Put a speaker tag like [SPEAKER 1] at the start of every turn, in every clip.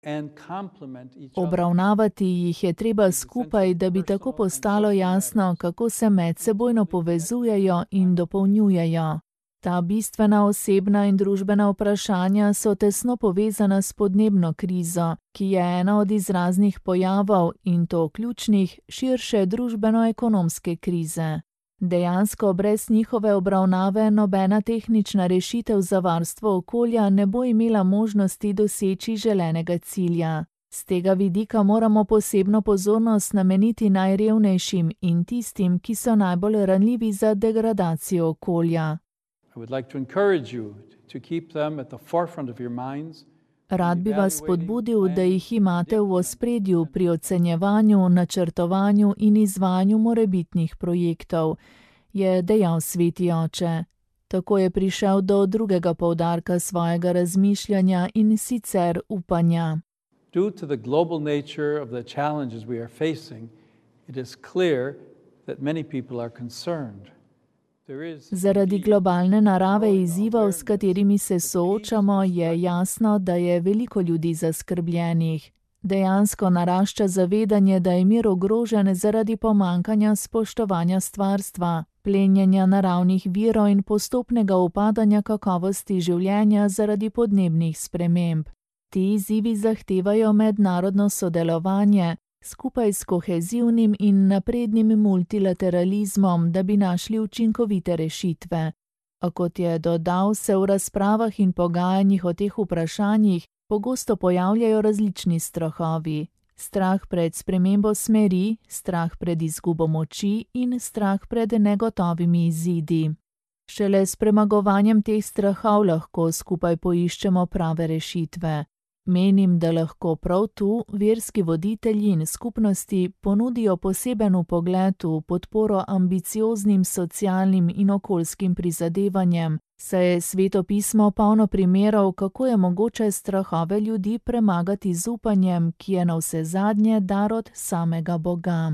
[SPEAKER 1] Obravnavati jih je treba skupaj, da bi tako postalo jasno, kako se medsebojno povezujejo in dopolnjujejo. Ta bistvena osebna in družbena vprašanja so tesno povezana s podnebno krizo, ki je ena od izraznih pojavov in to ključnih širše družbeno-ekonomske krize. Dejansko brez njihove obravnave nobena tehnična rešitev za varstvo okolja ne bo imela možnosti doseči želenega cilja. Z tega vidika moramo posebno pozornost nameniti najrevnejšim in tistim, ki so najbolj ranljivi za degradacijo okolja. Rad bi vas spodbudil, da jih imate v ospredju pri ocenjevanju, načrtovanju in izvajanju morebitnih projektov, je dejal sveti oče. Tako je prišel do drugega poudarka svojega razmišljanja in sicer upanja.
[SPEAKER 2] Due to the global nature of the challenges we are facing, it is clear that many people are concerned.
[SPEAKER 1] Zaradi globalne narave izzivov, s katerimi se soočamo, je jasno, da je veliko ljudi zaskrbljenih. Dejansko narašča zavedanje, da je mir ogrožen zaradi pomanjkanja spoštovanja stvarstva, plenjenja naravnih virov in postopnega upadanja kakovosti življenja zaradi podnebnih sprememb. Ti izzivi zahtevajo mednarodno sodelovanje, skupaj s kohezivnim in naprednim multilateralizmom, da bi našli učinkovite rešitve. A kot je dodal, se v razpravah in pogajanjih o teh vprašanjih pogosto pojavljajo različni strahovi. Strah pred spremembo smeri, strah pred izgubo moči in strah pred negotovimi izidi. Šele s premagovanjem teh strahov lahko skupaj poiščemo prave rešitve. Menim, da lahko prav tu verski voditelji in skupnosti ponudijo poseben vpogled v podporo ambicioznim socialnim in okoljskim prizadevanjem, saj je Sveto pismo polno primerov, kako je mogoče strahove ljudi premagati z upanjem, ki je navsezadnje dar od samega Boga.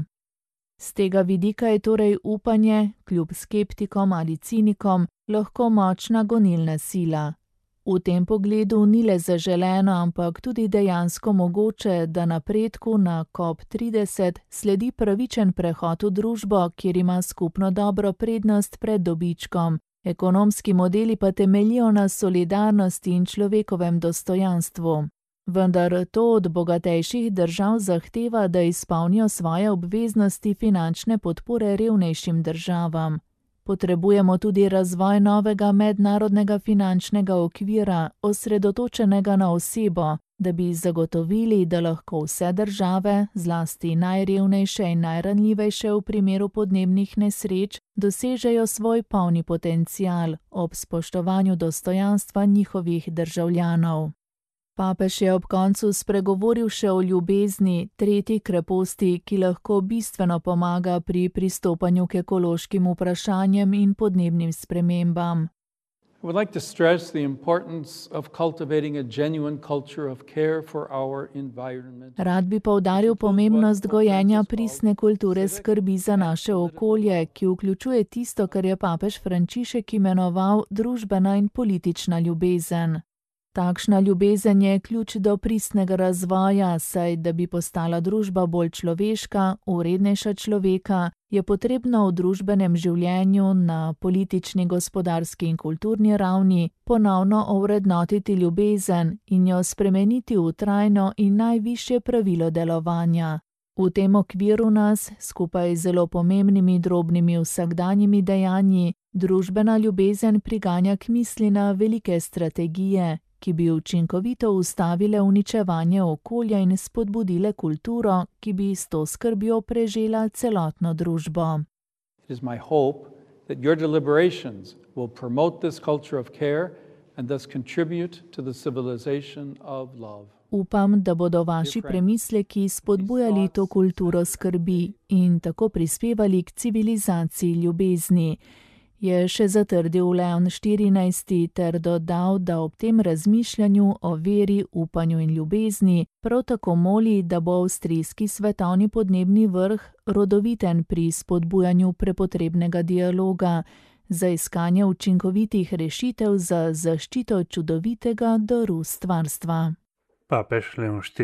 [SPEAKER 1] Z tega vidika je torej upanje, kljub skeptikom ali cinikom, lahko močna gonilna sila. V tem pogledu ni le zaželeno, ampak tudi dejansko mogoče, da napredku na COP30 sledi pravičen prehod v družbo, kjer ima skupno dobro prednost pred dobičkom. Ekonomski modeli pa temeljijo na solidarnosti in človekovem dostojanstvu. Vendar to od bogatejših držav zahteva, da izpolnijo svoje obveznosti finančne podpore revnejšim državam. Potrebujemo tudi razvoj novega mednarodnega finančnega okvira, osredotočenega na osebo, da bi zagotovili, da lahko vse države, zlasti najrevnejše in najranljivejše v primeru podnebnih nesreč, dosežejo svoj polni potencial ob spoštovanju dostojanstva njihovih državljanov. Papež je ob koncu spregovoril še o ljubezni, tretji kreposti, ki lahko bistveno pomaga pri pristopanju k ekološkim vprašanjem in podnebnim spremembam.
[SPEAKER 2] I would like to stress the importance of cultivating a genuine culture of care for our environment.
[SPEAKER 1] Rad bi poudaril pomembnost gojenja pristne kulture skrbi za naše okolje, ki vključuje tisto, kar je papež Frančišek imenoval družbena in politična ljubezen. Takšna ljubezen je ključ do pristnega razvoja, saj da bi postala družba bolj človeška, vrednejša človeka, je potrebno v družbenem življenju na politični, gospodarski in kulturni ravni ponovno ovrednotiti ljubezen in jo spremeniti v trajno in najvišje pravilo delovanja. V tem okviru nas, skupaj z zelo pomembnimi drobnimi vsakdanjimi dejanji, družbena ljubezen priganja k misli na velike strategije, ki bi učinkovito ustavile uničevanje okolja in spodbudile kulturo, ki bi s to skrbjo prežela celotno družbo.
[SPEAKER 2] It is my hope that your deliberations will promote this culture of care and thus contribute to the civilization of love.
[SPEAKER 1] Upam, da bodo vaši premisleki spodbujali to kulturo skrbi in tako prispevali k civilizaciji ljubezni, je še zatrdil Leon XIV ter dodal, da ob tem razmišljanju o veri, upanju in ljubezni prav tako moli, da bo avstrijski svetovni podnebni vrh rodoviten pri spodbujanju prepotrebnega dialoga za iskanje učinkovitih rešitev za zaščito čudovitega daru stvarstva.
[SPEAKER 3] Papež Leon XIV